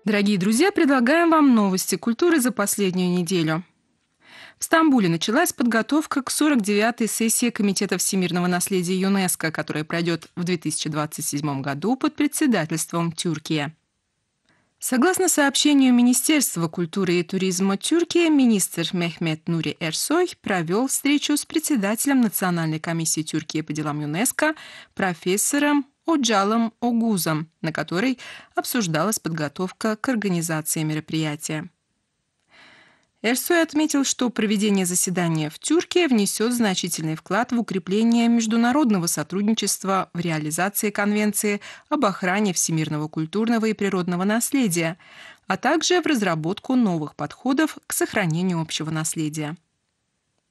Дорогие друзья, предлагаем вам новости культуры за последнюю неделю. В Стамбуле началась подготовка к 49-й сессии Комитета всемирного наследия ЮНЕСКО, которая пройдет в 2027 году под председательством Тюркии. Согласно сообщению Министерства культуры и туризма Тюркии, министр Мехмет Нури Эрсой провел встречу с председателем Национальной комиссии Тюркии по делам ЮНЕСКО профессором Оджалом Огузом, на которой обсуждалась подготовка к организации мероприятия. Эрсой отметил, что проведение заседания в Тюркии внесет значительный вклад в укрепление международного сотрудничества в реализации Конвенции об охране всемирного культурного и природного наследия, а также в разработку новых подходов к сохранению общего наследия.